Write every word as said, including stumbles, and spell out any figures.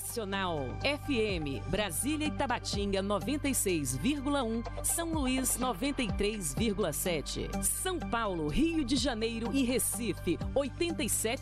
Nacional. F M, Brasília e Tabatinga noventa e seis vírgula um, São Luís noventa e três vírgula sete, São Paulo, Rio de Janeiro e Recife oitenta e sete